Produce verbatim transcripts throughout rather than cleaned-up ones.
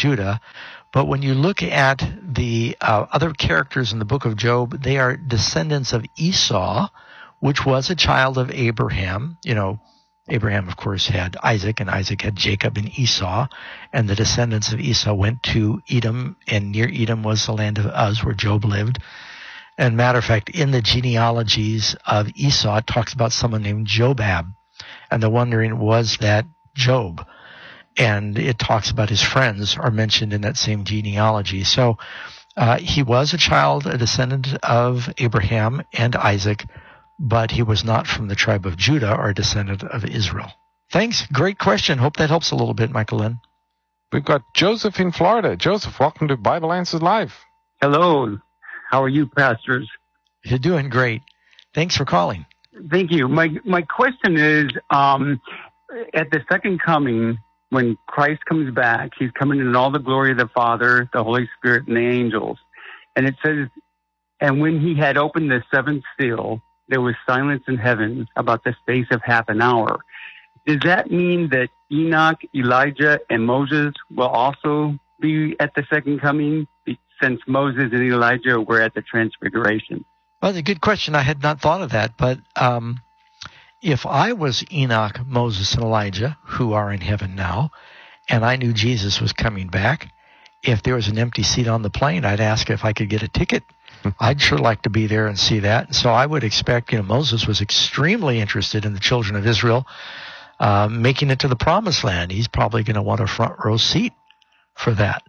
Judah. But when you look at the uh, other characters in the book of Job, they are descendants of Esau, which was a child of Abraham. You know, Abraham, of course, had Isaac, and Isaac had Jacob and Esau. And the descendants of Esau went to Edom, and near Edom was the land of Uz, where Job lived. And matter of fact, in the genealogies of Esau, it talks about someone named Jobab. And they're wondering, was that Job? And it talks about his friends are mentioned in that same genealogy. So uh, he was a child, a descendant of Abraham and Isaac, but he was not from the tribe of Judah or a descendant of Israel. Thanks. Great question. Hope that helps a little bit, Michael Lynn. We've got Joseph in Florida. Joseph, welcome to Bible Answers Live. Hello. How are you, pastors? You're doing great. Thanks for calling. Thank you. My my question is, um, at the second coming, when Christ comes back, he's coming in all the glory of the Father, the Holy Spirit, and the angels. And it says, and when he had opened the seventh seal, there was silence in heaven about the space of half an hour. Does that mean that Enoch, Elijah, and Moses will also be at the second coming, since Moses and Elijah were at the Transfiguration? Well, that's a good question. I had not thought of that, but um, if I was Enoch, Moses, and Elijah, who are in heaven now, and I knew Jesus was coming back, if there was an empty seat on the plane, I'd ask if I could get a ticket. I'd sure like to be there and see that. So I would expect, you know, Moses was extremely interested in the children of Israel uh, making it to the promised land. He's probably going to want a front row seat for that.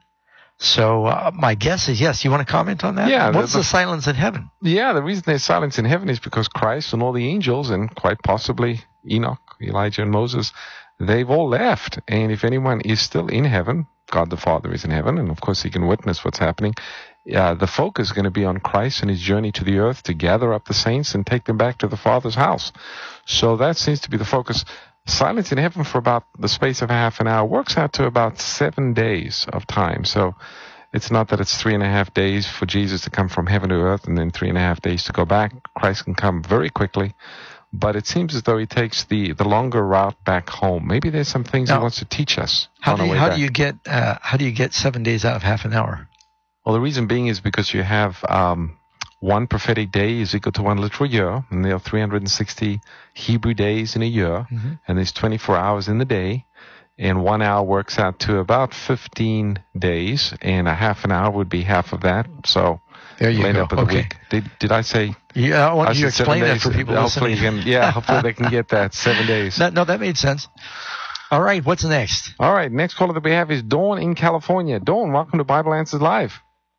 So uh, my guess is yes. You want to comment on that? Yeah. What's the, the silence in heaven? Yeah, the reason there's silence in heaven is because Christ and all the angels, and quite possibly Enoch, Elijah, and Moses, they've all left. And if anyone is still in heaven, God the Father is in heaven, and of course he can witness what's happening. Uh, the focus is going to be on Christ and his journey to the earth to gather up the saints and take them back to the Father's house. So that seems to be the focus. Silence in heaven for about the space of half an hour works out to about seven days of time. So it's not that it's three and a half days for Jesus to come from heaven to earth and then three and a half days to go back. Christ can come very quickly. But it seems as though he takes the, the longer route back home. Maybe there's some things now, he wants to teach us. How, on do you, our way how back. do you get uh, how do you get seven days out of half an hour? Well, the reason being is because you have um, one prophetic day is equal to one literal year, and there are three hundred sixty Hebrew days in a year, mm-hmm. and there's twenty-four hours in the day, and one hour works out to about fifteen days, and a half an hour would be half of that. So there you end go. up with Okay. a week. Did, did I say? Yeah, I want I you to explain that days. for people hopefully listening. You can, yeah, hopefully they can get that seven days. No, no, that made sense. All right, what's next? All right, next caller that we have is Dawn in California. Dawn, welcome to Bible Answers Live.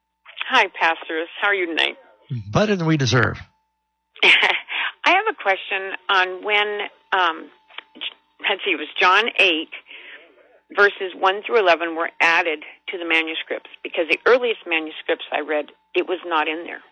Hi, pastors. How are you tonight? Better than we deserve. I have a question on when, um, let's see, it was John eight, verses one through eleven were added to the manuscripts, because the earliest manuscripts I read, it was not in there.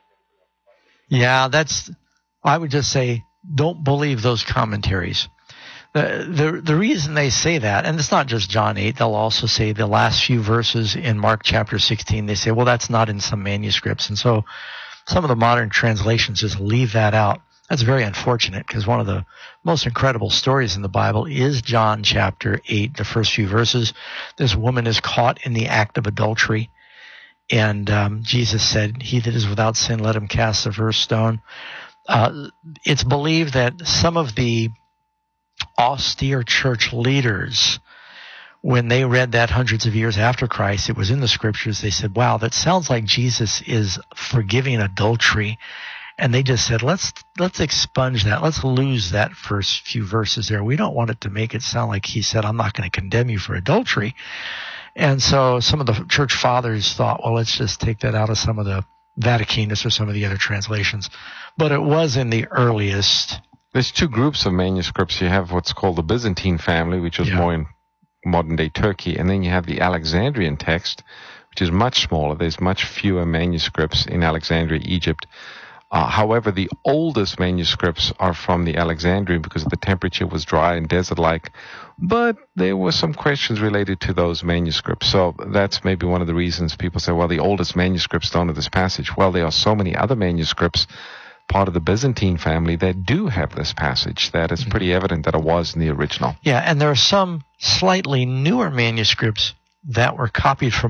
Yeah, that's, I would just say, don't believe those commentaries. The, the the reason they say that, and it's not just John eight, they'll also say the last few verses in Mark chapter sixteen, they say, well, that's not in some manuscripts. And so some of the modern translations just leave that out. That's very unfortunate, because one of the most incredible stories in the Bible is John chapter eight, the first few verses. This woman is caught in the act of adultery, and um, Jesus said, he that is without sin, let him cast the first stone. Uh, it's believed that some of the austere church leaders, when they read that hundreds of years after Christ, it was in the scriptures, they said, wow, that sounds like Jesus is forgiving adultery. And they just said, let's let's expunge that. Let's lose that first few verses there. We don't want it to make it sound like he said, I'm not going to condemn you for adultery. And so some of the church fathers thought, well, let's just take that out of some of the Vaticanus or some of the other translations. But it was in the earliest. There's two groups of manuscripts. You have what's called the Byzantine family, which was yeah. more in modern-day Turkey, and then you have the Alexandrian text, which is much smaller. There's much fewer manuscripts in Alexandria, Egypt. Uh, however, the oldest manuscripts are from the Alexandrian because the temperature was dry and desert-like, but there were some questions related to those manuscripts. So that's maybe one of the reasons people say, well, the oldest manuscripts don't have this passage. Well, there are so many other manuscripts, part of the Byzantine family, that do have this passage, that it's pretty evident that it was in the original. Yeah, and there are some slightly newer manuscripts that were copied from